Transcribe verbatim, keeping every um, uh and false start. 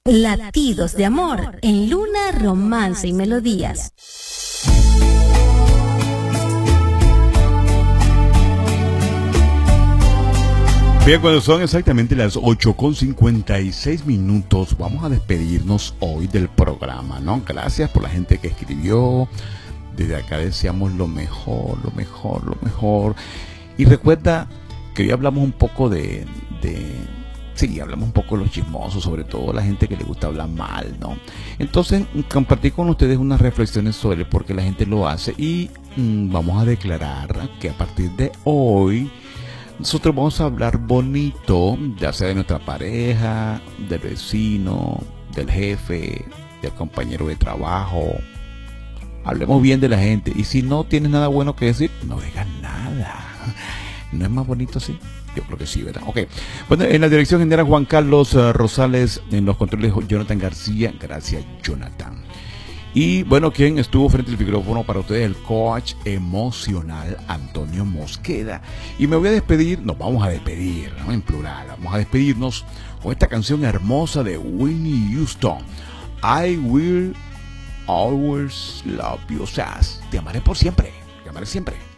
Latidos de amor en Luna, Romance y Melodías. Bien, cuando son exactamente las ocho con cincuenta y seis minutos, vamos a despedirnos hoy del programa, ¿no? Gracias por la gente que escribió. Desde acá deseamos lo mejor, lo mejor, lo mejor. Y recuerda que hoy hablamos un poco de... de sí, hablamos un poco de los chismosos, sobre todo la gente que le gusta hablar mal, ¿no? Entonces, compartí con ustedes unas reflexiones sobre por qué la gente lo hace y mmm, vamos a declarar que a partir de hoy nosotros vamos a hablar bonito, ya sea de nuestra pareja, del vecino, del jefe, del compañero de trabajo. Hablemos bien de la gente. Y si no tienes nada bueno que decir, no digas nada. ¿No es más bonito así? Yo creo que sí, ¿verdad? Ok. Bueno, en la dirección general Juan Carlos uh, Rosales, en los controles Jonathan García. Gracias, Jonathan. Y bueno, quien estuvo frente al micrófono para ustedes, el coach emocional Antonio Mosqueda. Y me voy a despedir, nos vamos a despedir, ¿no? En plural, vamos a despedirnos con esta canción hermosa de Whitney Houston. I will always love you, o sea, te amaré por siempre, te amaré siempre.